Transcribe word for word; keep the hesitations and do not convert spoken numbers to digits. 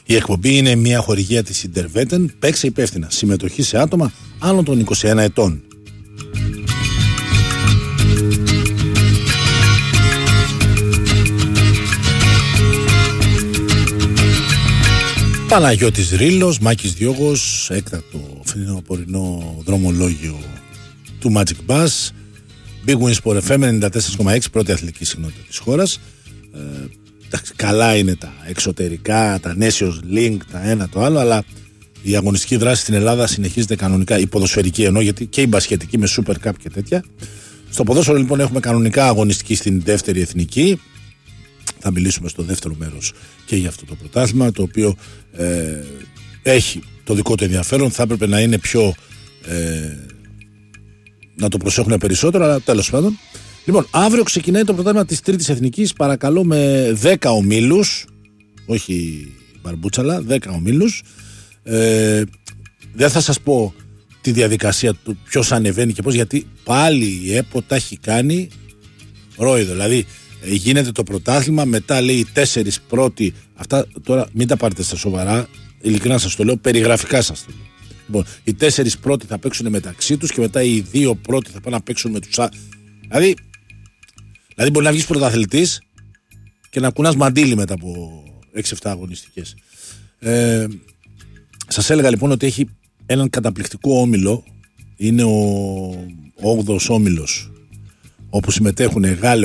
Η εκπομπή είναι μια χορηγία της Interveten. Παίξε υπεύθυνα. Συμμετοχή σε άτομα άνω των είκοσι ένα ετών. Παναγιώτης Ρήλος, Μάκης Διώγος, έκτακτο φθινοπορεινό δρομολόγιο του Magic Bus. Big Win Sport εφ εμ ενενήντα τέσσερα κόμμα έξι, πρώτη αθλητική συχνότητα της χώρας. Ε, εντάξει, καλά είναι τα εξωτερικά, τα Nations Link, τα ένα το άλλο, αλλά η αγωνιστική δράση στην Ελλάδα συνεχίζεται κανονικά. Η ποδοσφαιρική εννοώ, γιατί και η μπασχετική με Super Cup και τέτοια. Στο ποδόσφαιρο λοιπόν έχουμε κανονικά αγωνιστική στην δεύτερη εθνική. Θα μιλήσουμε στο δεύτερο μέρος και για αυτό το πρωτάθλημα, το οποίο ε, έχει το δικό του ενδιαφέρον. Θα έπρεπε να είναι πιο ε, να το προσέχουν περισσότερο, αλλά τέλος πάντων. Λοιπόν, αύριο ξεκινάει το πρωτάθλημα της τρίτης εθνικής, παρακαλώ, με δέκα ομίλους, όχι μπαρμπούτσαλα, δέκα ομίλους. Ε, δεν θα σας πω τη διαδικασία του ποιος ανεβαίνει και πώς, γιατί πάλι η ΕΠΟ τα έχει κάνει ρόιδο. Δηλαδή ε, γίνεται το πρωτάθλημα, μετά λέει οι τέσσερις πρώτοι, αυτά τώρα μην τα πάρετε στα σοβαρά, ειλικρινά σας το λέω, περιγραφικά σας το λέω. Λοιπόν, οι τέσσερις πρώτοι θα παίξουν μεταξύ τους και μετά οι δύο πρώτοι θα πάνε να παίξουν με τους άλλους. Δηλαδή, δηλαδή μπορεί να βγεις πρωταθλητής και να κουνάς μαντίλι μετά από έξι εφτά αγωνιστικές. Ε, σας έλεγα λοιπόν ότι έχει έναν καταπληκτικό όμιλο. Είναι ο όγδοος όμιλος, όπου συμμετέχουν Γάλλοι,